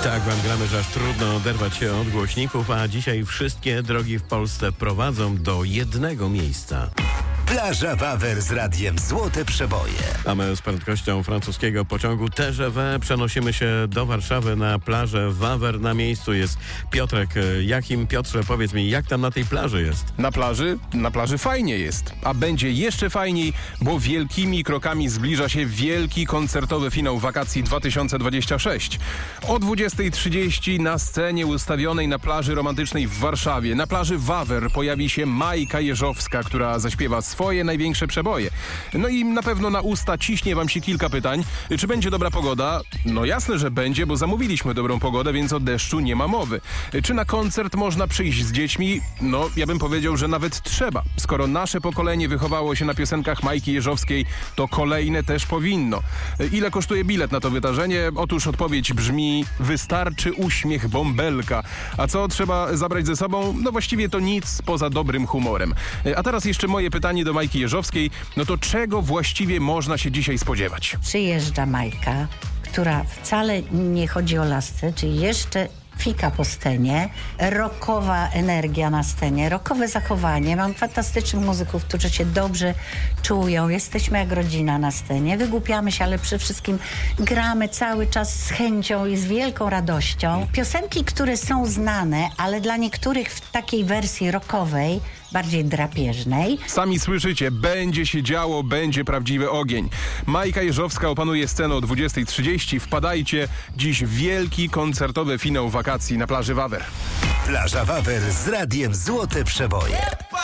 Tak wam gramy, że aż trudno oderwać się od głośników, a dzisiaj wszystkie drogi w Polsce prowadzą do jednego miejsca. Plaża Wawer z radiem Złote Przeboje. A my z prędkością francuskiego pociągu TGV przenosimy się do Warszawy na plażę Wawer. Na miejscu jest Piotrek. Jakim, Piotrze, powiedz mi, jak tam na tej plaży jest? Na plaży fajnie jest, a będzie jeszcze fajniej, bo wielkimi krokami zbliża się wielki koncertowy finał wakacji 2026. O 20:30 na scenie ustawionej na plaży romantycznej w Warszawie, na plaży Wawer, pojawi się Majka Jeżowska, która zaśpiewa swoje największe przeboje. No i na pewno na usta ciśnie wam się kilka pytań. Czy będzie dobra pogoda? No jasne, że będzie, bo zamówiliśmy dobrą pogodę, więc o deszczu nie ma mowy. Czy na koncert można przyjść z dziećmi? No, ja bym powiedział, że nawet trzeba. Skoro nasze pokolenie wychowało się na piosenkach Majki Jeżowskiej, to kolejne też powinno. Ile kosztuje bilet na to wydarzenie? Otóż odpowiedź brzmi: wystarczy uśmiech bąbelka. A co trzeba zabrać ze sobą? No właściwie to nic poza dobrym humorem. A teraz jeszcze moje pytanie do Majki Jeżowskiej. No to czego właściwie można się dzisiaj spodziewać? Przyjeżdża Majka, która wcale nie chodzi o lasce, czyli jeszcze fika po scenie, rockowa energia na scenie, rockowe zachowanie. Mam fantastycznych muzyków, którzy się dobrze czują. Jesteśmy jak rodzina na scenie. Wygłupiamy się, ale przede wszystkim gramy cały czas z chęcią i z wielką radością. Piosenki, które są znane, ale dla niektórych w takiej wersji rockowej, bardziej drapieżnej. Sami słyszycie, będzie się działo, będzie prawdziwy ogień. Majka Jeżowska opanuje scenę o 20:30. Wpadajcie, dziś wielki koncertowy finał wakacji na plaży Wawer. Plaża Wawer z radiem Złote Przeboje.